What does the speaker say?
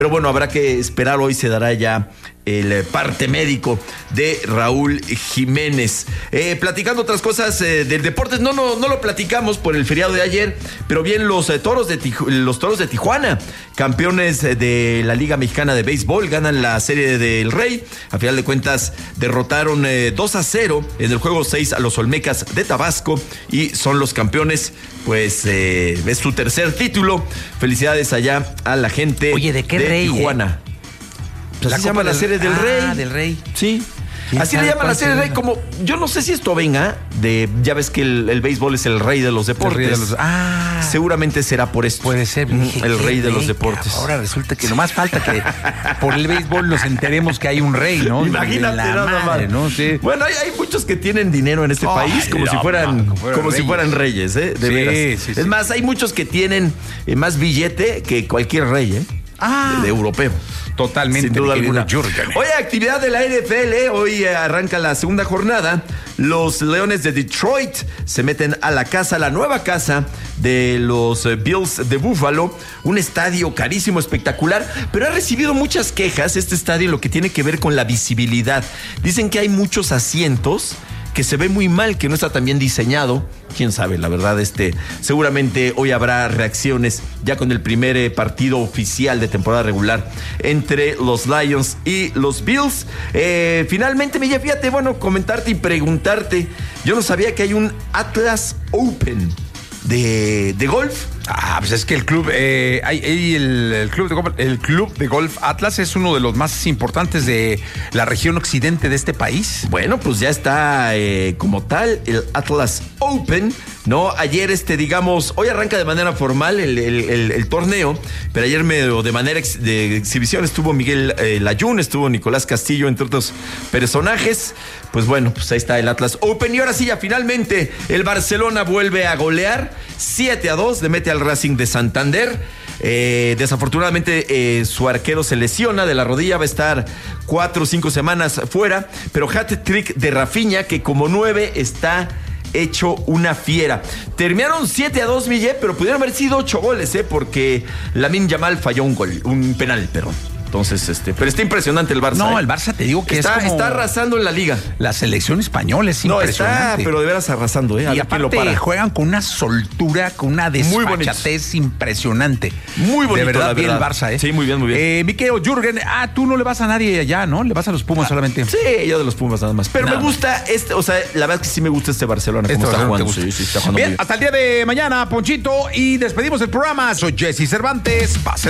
Pero bueno, habrá que esperar. Hoy se dará ya el parte médico de Raúl Jiménez. Platicando otras cosas del deporte, no lo platicamos por el feriado de ayer, pero bien los Toros de Tijuana, campeones de la Liga Mexicana de Béisbol, ganan la Serie del Rey. A final de cuentas derrotaron 2-0 en el juego 6 a los Olmecas de Tabasco y son los campeones. Pues es su tercer título. Felicidades allá a la gente. Oye, ¿de qué rey? Tijuana. Pues así se llama la Serie del Rey. Del Rey. Sí. Así le llaman la Serie del Rey. Como, yo no sé si esto venga de, ya ves que el béisbol es el rey de los deportes. Seguramente será por esto. Puede ser. El rey de los deportes. Ahora resulta que nomás falta que por el béisbol nos enteremos que hay un rey, ¿no? Imagínate nada más. ¿No? Sí. Bueno, hay muchos que tienen dinero en este país como si fueran reyes, ¿eh? De veras. Sí. Es más, hay muchos que tienen más billete que cualquier rey, ¿eh? De europeo. Totalmente. Sin duda alguna. Hoy actividad de la NFL. Hoy arranca la segunda jornada. Los Leones de Detroit se meten a la nueva casa de los Bills de Buffalo. Un estadio carísimo, espectacular, pero ha recibido muchas quejas este estadio en lo que tiene que ver con la visibilidad. Dicen que hay muchos asientos que se ve muy mal, que no está tan bien diseñado. Quién sabe, la verdad, seguramente hoy habrá reacciones ya con el primer partido oficial de temporada regular entre los Lions y los Bills. Finalmente, Miguel, fíjate, bueno, comentarte y preguntarte, yo no sabía que hay un Atlas Open de golf. Pues es que el club, el club de golf Atlas es uno de los más importantes de la región occidente de este país. Bueno, pues ya está como tal el Atlas Open, ¿no? Ayer, hoy arranca de manera formal el torneo, pero ayer de manera de exhibición estuvo Miguel Layún, estuvo Nicolás Castillo, entre otros personajes. Pues bueno, pues ahí está el Atlas Open. Y ahora sí, ya finalmente el Barcelona vuelve a golear 7-2, le mete al Racing de Santander. Desafortunadamente su arquero se lesiona de la rodilla, va a estar 4 o 5 semanas fuera, pero hat-trick de Rafinha, que como 9 está hecho una fiera. Terminaron 7-2, Miguel, pero pudieron haber sido 8 goles, porque Lamine Yamal falló un penal, perdón. Entonces, pero está impresionante el Barça. No, el Barça te digo que está arrasando en la liga. La selección española es impresionante. No, está, pero de veras arrasando, Y aparte juegan con una soltura, con una desfachatez impresionante. Muy bonito, de verdad, bien el Barça, Sí, muy bien. Mi querido Jürgen, tú no le vas a nadie allá, ¿no? Le vas a los Pumas solamente. Sí, yo de los Pumas nada más. Pero me gusta la verdad es que sí me gusta este Barcelona. Cómo está jugando. Sí, está jugando bien. Hasta el día de mañana, Ponchito, y despedimos el programa. Soy Jesse Cervantes. Pásela.